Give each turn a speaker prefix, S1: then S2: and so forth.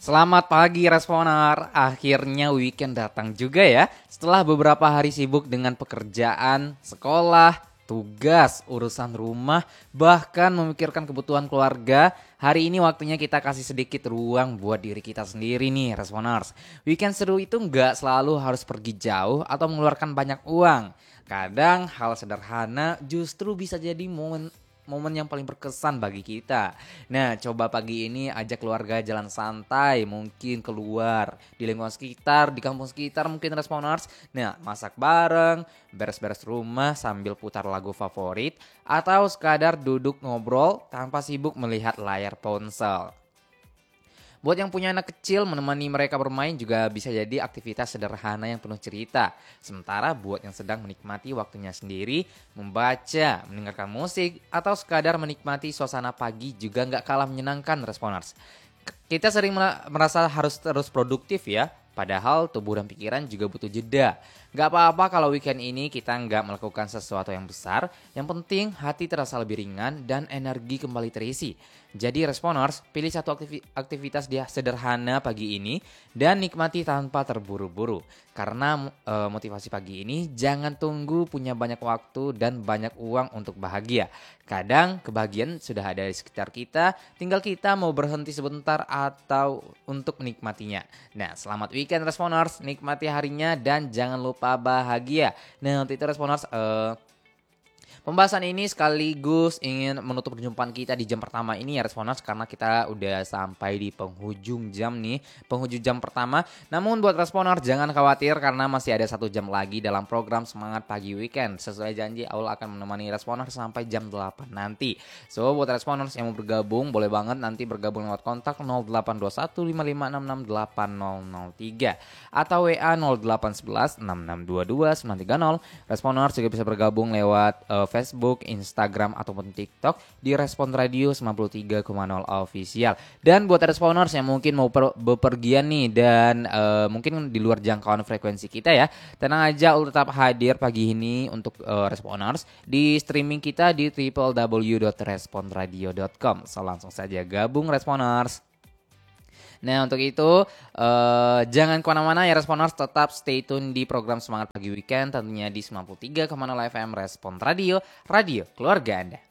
S1: Selamat pagi Responer, akhirnya weekend datang juga ya. Setelah beberapa hari sibuk dengan pekerjaan, sekolah, tugas, urusan rumah, bahkan memikirkan kebutuhan keluarga, hari ini waktunya kita kasih sedikit ruang buat diri kita sendiri nih Responers. Weekend seru itu nggak selalu harus pergi jauh atau mengeluarkan banyak uang. Kadang hal sederhana justru bisa jadi momen momen yang paling berkesan bagi kita. Nah, coba pagi ini ajak keluarga jalan santai, mungkin keluar di lingkungan sekitar, di kampung sekitar mungkin Responers. Nah, masak bareng, beres-beres rumah sambil putar lagu favorit, atau sekadar duduk ngobrol tanpa sibuk melihat layar ponsel. Buat yang punya anak kecil, menemani mereka bermain juga bisa jadi aktivitas sederhana yang penuh cerita. Sementara buat yang sedang menikmati waktunya sendiri, membaca, mendengarkan musik, atau sekadar menikmati suasana pagi juga nggak kalah menyenangkan Responers. Kita sering merasa harus terus produktif ya, padahal tubuh dan pikiran juga butuh jeda. Gak apa-apa kalau weekend ini kita nggak melakukan sesuatu yang besar, yang penting hati terasa lebih ringan dan energi kembali terisi. Jadi Responers, pilih satu aktivitas dia sederhana pagi ini dan nikmati tanpa terburu-buru. Karena motivasi pagi ini jangan tunggu punya banyak waktu dan banyak uang untuk bahagia. Kadang kebahagiaan sudah ada di sekitar kita, tinggal kita mau berhenti sebentar atau untuk menikmatinya. Nah, selamat weekend Responers, nikmati harinya dan jangan lupa bahagia. Nah, untuk itu Responers, pembahasan ini sekaligus ingin menutup perjumpaan kita di jam pertama ini ya Responers, karena kita udah sampai di penghujung jam nih, penghujung jam pertama. Namun buat Responers jangan khawatir karena masih ada 1 jam lagi dalam program Semangat Pagi Weekend. Sesuai janji Aul akan menemani Responers sampai jam 8 nanti. So buat Responers yang mau bergabung boleh banget nanti bergabung lewat kontak 082155668003 atau WA 08116622 Responers juga bisa bergabung lewat Facebook, Instagram, ataupun TikTok di Respon Radio 93,0 Official. Dan buat Responers yang mungkin mau bepergian nih dan mungkin di luar jangkauan frekuensi kita ya, tenang aja, Ul tetap hadir pagi ini untuk Responers di streaming kita di www.responradio.com. So langsung saja gabung Responers. Nah untuk itu jangan kemana-mana ya Responers, tetap stay tune di program Semangat Pagi Weekend tentunya di 93,0 FM Respon Radio, radio keluarga Anda.